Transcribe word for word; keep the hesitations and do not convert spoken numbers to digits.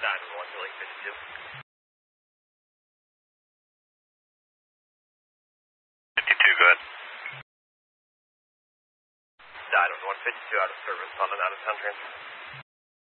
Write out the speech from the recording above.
nine one one, Lake fifty-two. fifty-two, go ahead. nine one one, fifty-two out of service on an out-of-town transfer.